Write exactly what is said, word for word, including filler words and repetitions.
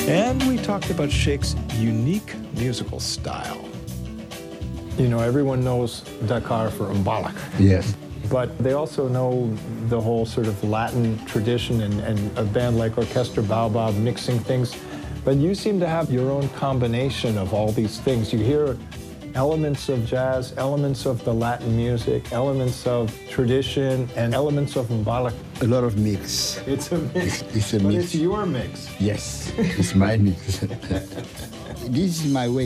And we talked about Shake's unique musical style. You know, everyone knows Dakar for Mbalax. Yes. But they also know the whole sort of Latin tradition and, and a band like Orchestra Baobab mixing things. But you seem to have your own combination of all these things. You hear elements of jazz, elements of the Latin music, elements of tradition, and elements of Mbalax. A lot of mix. It's a mix. It's, it's a but mix. It's your mix. Yes, it's my mix. This is my way.